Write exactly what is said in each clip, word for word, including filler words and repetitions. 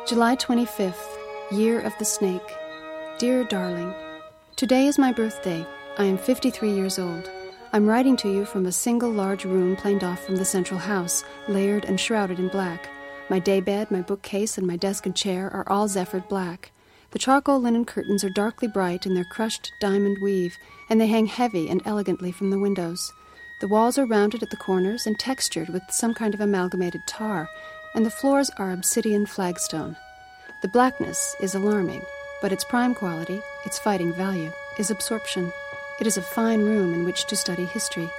July twenty-fifth, Year of the Snake. Dear darling, today is my birthday. I am fifty-three years old. I'm writing to you from a single large room planed off from the central house, layered and shrouded in black. My daybed, my bookcase, and my desk and chair are all zephyred black. The charcoal linen curtains are darkly bright in their crushed diamond weave, and they hang heavy and elegantly from the windows. The walls are rounded at the corners and textured with some kind of amalgamated tar, and the floors are obsidian flagstone. The blackness is alarming, but its prime quality, its fighting value, is absorption. It is a fine room in which to study history.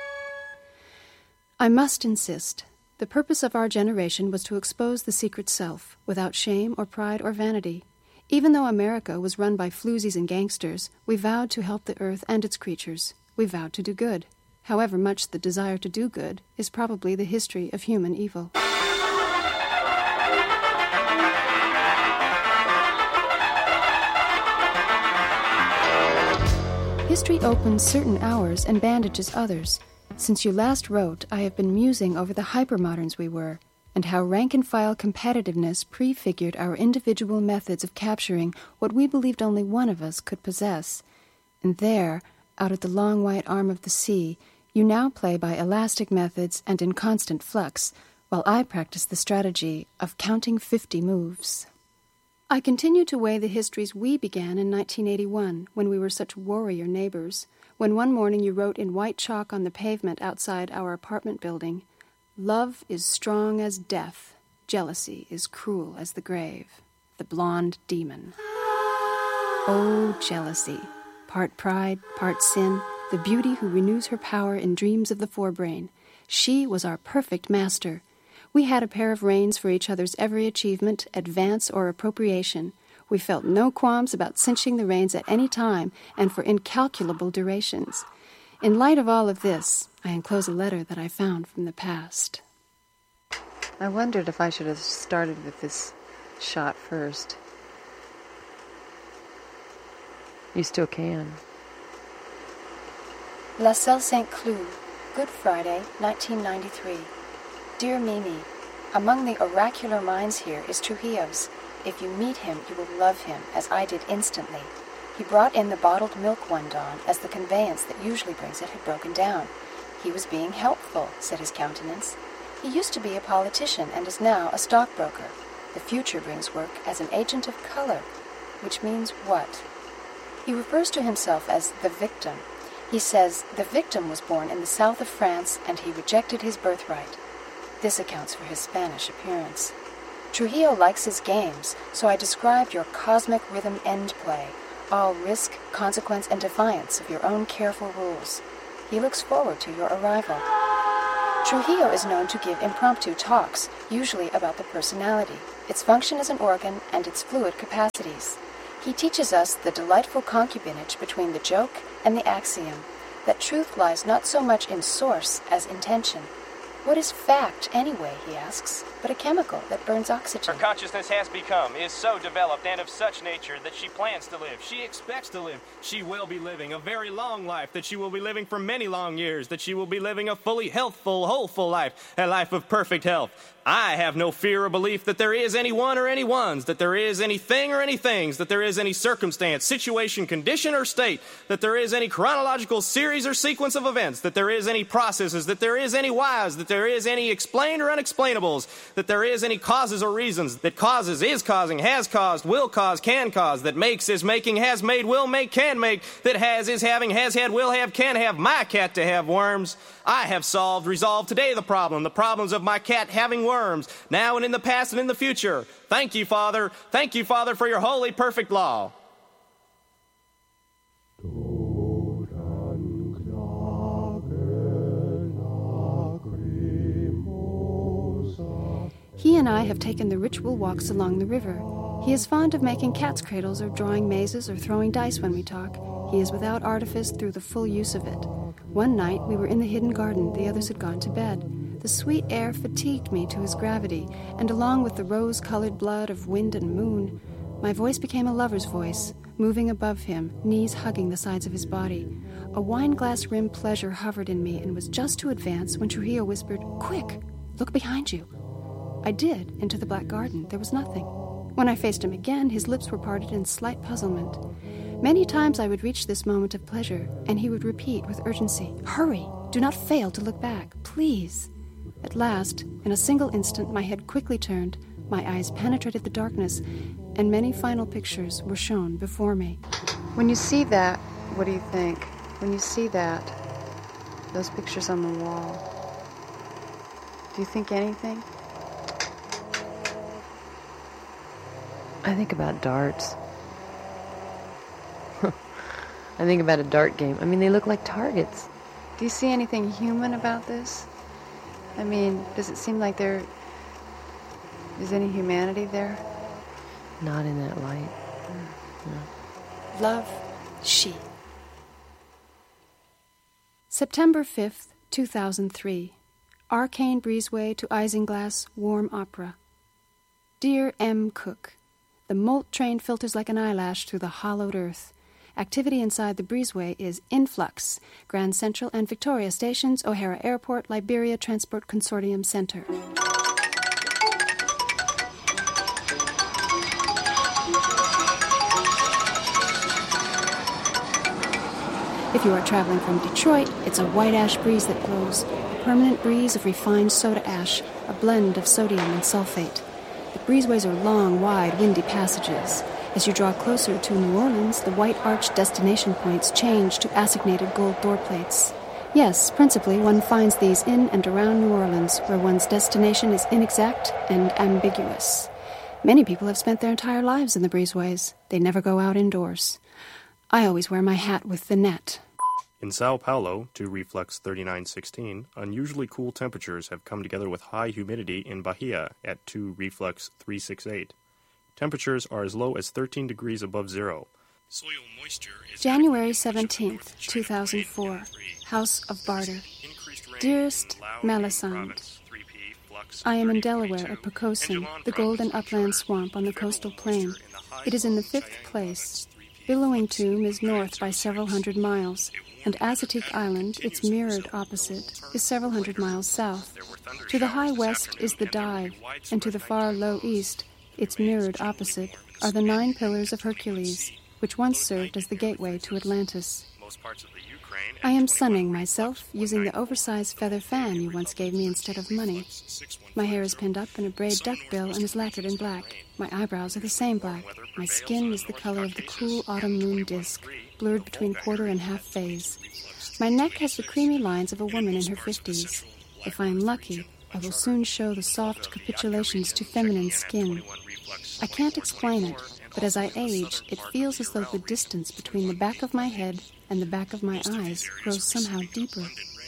I must insist. The purpose of our generation was to expose the secret self, without shame or pride or vanity. Even though America was run by floozies and gangsters, we vowed to help the earth and its creatures. We vowed to do good. However much the desire to do good is probably the history of human evil. History opens certain hours and bandages others. Since you last wrote, I have been musing over the hypermoderns we were, and how rank-and-file competitiveness prefigured our individual methods of capturing what we believed only one of us could possess. And there, out at the long white arm of the sea, you now play by elastic methods and in constant flux, while I practice the strategy of counting fifty moves. I continue to weigh the histories we began in nineteen eighty-one, when we were such warrior neighbors, when one morning you wrote in white chalk on the pavement outside our apartment building, "Love is strong as death, jealousy is cruel as the grave, the blonde demon." Oh, jealousy, part pride, part sin, the beauty who renews her power in dreams of the forebrain. She was our perfect master. We had a pair of reins for each other's every achievement, advance, or appropriation. We felt no qualms about cinching the reins at any time and for incalculable durations. In light of all of this, I enclose a letter that I found from the past. I wondered if I should have started with this shot first. You still can. La Salle Saint Cloud, Good Friday, nineteen ninety-three. Dear Mimi, among the oracular minds here is Trujillo's. If you meet him, you will love him, as I did instantly. He brought in the bottled milk one dawn, as the conveyance that usually brings it had broken down. He was being helpful, said his countenance. He used to be a politician and is now a stockbroker. The future brings work as an agent of color, which means what? He refers to himself as the victim. He says the victim was born in the south of France and he rejected his birthright. This accounts for his Spanish appearance. Trujillo likes his games, so I described your cosmic rhythm end play, all risk, consequence, and defiance of your own careful rules. He looks forward to your arrival. Trujillo is known to give impromptu talks, usually about the personality, its function as an organ, and its fluid capacities. He teaches us the delightful concubinage between the joke and the axiom, that truth lies not so much in source as intention. What is fact, anyway, he asks, but a chemical that burns oxygen? Her consciousness has become, is so developed and of such nature that she plans to live, she expects to live, she will be living a very long life, that she will be living for many long years, that she will be living a fully healthful, wholeful life, a life of perfect health. I have no fear or belief that there is any one or any ones, that there is anything or any things, that there is any circumstance, situation, condition, or state, that there is any chronological series or sequence of events, that there is any processes, that there is any whys, that there is any explained or unexplainables, that there is any causes or reasons, that causes, is causing, has caused, will cause, can cause, that makes, is making, has made, will make, can make, that has, is having, has had, will have, can have, my cat to have worms. I have solved, resolved today the problem, the problems of my cat having worms, now and in the past and in the future. Thank you, Father. Thank you, Father, for your holy, perfect law. He and I have taken the ritual walks along the river. He is fond of making cat's cradles or drawing mazes or throwing dice when we talk. He is without artifice through the full use of it. One night we were in the hidden garden. The others had gone to bed. The sweet air fatigued me to his gravity, and along with the rose-colored blood of wind and moon, my voice became a lover's voice, moving above him, knees hugging the sides of his body. A wine-glass-rimmed pleasure hovered in me and was just to advance when Trujillo whispered, "Quick, look behind you." I did, into the black garden. There was nothing. When I faced him again, his lips were parted in slight puzzlement. Many times I would reach this moment of pleasure, and he would repeat with urgency, "Hurry! Do not fail to look back, please!" At last, in a single instant, my head quickly turned, my eyes penetrated the darkness, and many final pictures were shown before me. When you see that, what do you think? When you see that, those pictures on the wall, do you think anything? I think about darts. I think about a dart game. I mean, they look like targets. Do you see anything human about this? I mean, does it seem like there is any humanity there? Not in that light. No. Love, she. September fifth, two thousand three. Arcane Breezeway to Isinglass Warm Opera. Dear M. Cook, the Molt train filters like an eyelash through the hollowed earth. Activity inside the breezeway is influx. Grand Central and Victoria Stations, O'Hara Airport, Liberia Transport Consortium Center. If you are traveling from Detroit, it's a white ash breeze that blows, a permanent breeze of refined soda ash, a blend of sodium and sulfate. The breezeways are long, wide, windy passages. As you draw closer to New Orleans, the white arched destination points change to assignated gold door plates. Yes, principally one finds these in and around New Orleans, where one's destination is inexact and ambiguous. Many people have spent their entire lives in the breezeways. They never go out indoors. I always wear my hat with the net. In Sao Paulo, to reflux thirty-nine sixteen, unusually cool temperatures have come together with high humidity in Bahia at two reflux three sixty-eight. Temperatures are as low as thirteen degrees above zero. Soil moisture is January seventeenth, two thousand four. House of Barter. Dearest Melisande, I am in Delaware at Pocosin, the golden upland swamp on the coastal plain. It is in the fifth place. Billowing Tomb is north by several hundred miles, and Assateague Island, its mirrored opposite, is several hundred miles south. To the high west is the Dive, and to the far low east, its mirrored opposite, are the nine pillars of Hercules, which once served as the gateway to Atlantis. I am sunning myself using the oversized feather fan you once gave me instead of money. My hair is pinned up in a braid duckbill and is lacquered in black. My eyebrows are the same black. My skin is the color of the cool autumn moon disk, blurred between quarter and half phase. My neck has the creamy lines of a woman in her fifties. If I am lucky, I will soon show the soft capitulations to feminine skin. I can't explain it, but as I age, it feels as though the distance between the back of my head and the back of my eyes grows somehow deeper.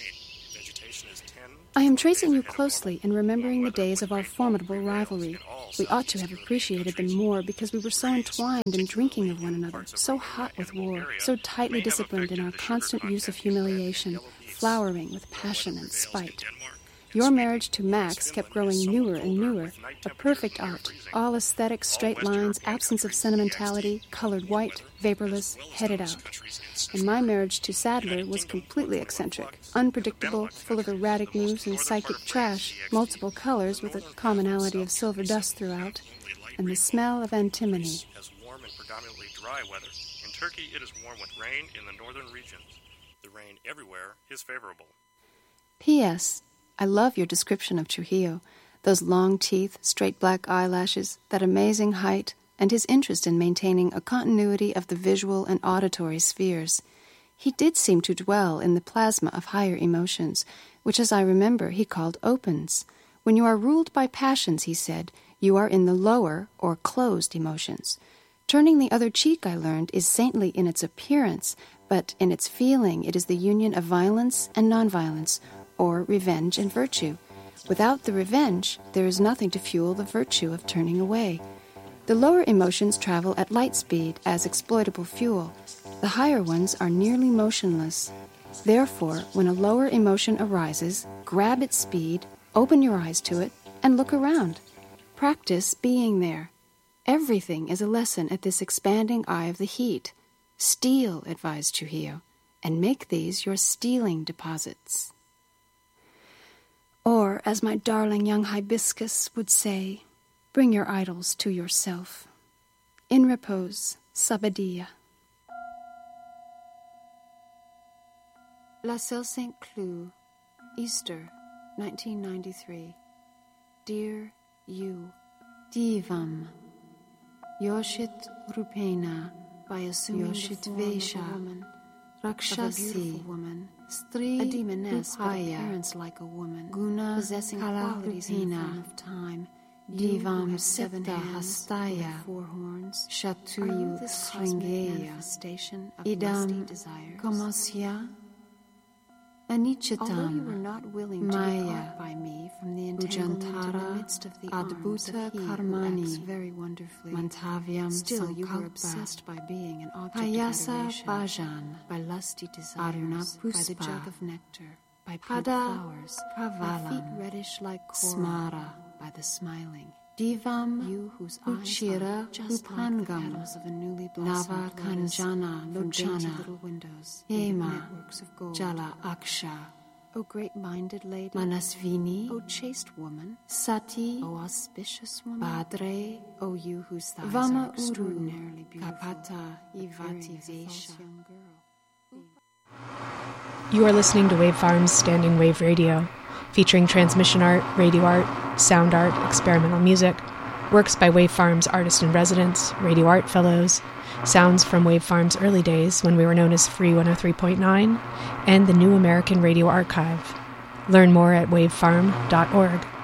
I am tracing you closely and remembering the days of our formidable rivalry. We ought to have appreciated them more because we were so entwined in drinking of one another, so hot with war, so tightly disciplined in our constant use of humiliation, flowering with passion and spite. Your marriage to Max kept growing newer and newer, a perfect art, all aesthetic straight lines, absence of sentimentality, colored white, vaporless, headed out. And my marriage to Sadler was completely eccentric, unpredictable, full of erratic moves and psychic trash, multiple colors with a commonality of silver dust throughout, and the smell of antimony. As warm and predominantly dry weather. In Turkey, it is warm with rain in the northern regions. The rain everywhere is favorable. P S. I love your description of Trujillo, those long teeth, straight black eyelashes, that amazing height, and his interest in maintaining a continuity of the visual and auditory spheres. He did seem to dwell in the plasma of higher emotions, which, as I remember, he called opens. When you are ruled by passions, he said, you are in the lower or closed emotions. Turning the other cheek, I learned, is saintly in its appearance, but in its feeling it is the union of violence and nonviolence, or revenge and virtue. Without the revenge, there is nothing to fuel the virtue of turning away. The lower emotions travel at light speed as exploitable fuel. The higher ones are nearly motionless. Therefore, when a lower emotion arises, grab its speed, open your eyes to it, and look around. Practice being there. Everything is a lesson at this expanding eye of the heat. Steal, advised Trujillo, and make these your stealing deposits. Or, as my darling young hibiscus would say, Bring your idols to yourself. In repose, Sabadia. La Selle Saint Cloud, Easter, nineteen ninety-three. Dear you, Divam, Yoshit Rupena, by assuming Yoshit the form Vesha, of a woman, Rakshasi, woman, Stri, a demoness, but appearance like a woman, Guna, possessing qualities in the form of time, Divam seven Hastaya, four horns, Shatu Sringeya, Idam Kamasya, Anichitam, although you were not willing to Maya, depart by me from the entanglement in the midst of the arms of he Karmani, who acts very wonderfully, Mantavyam still you were obsessed by being an object Payasa of adoration, Bajan, by lusty desires, by the jug of nectar, by pink flowers, by feet reddish like coral, Smara, by the smiling. Divam, you whose eyes are just like the petals of a newly blossomed lotus, Kanjana, from dainty little windows, Hema, networks of gold, Jala Aksha, O great-minded lady, Manasvini, O chaste woman, Sati, O auspicious woman, Padre, O you whose thighs Vama are extraordinarily beautiful, Kapata, Ivati Vesha. You are listening to Wave Farm's Standing Wave Radio, featuring transmission art, radio art, sound art, experimental music, works by Wave Farm's artist-in-residence, radio art fellows, sounds from Wave Farm's early days when we were known as Free one oh three point nine, and the New American Radio Archive. Learn more at wavefarm dot org.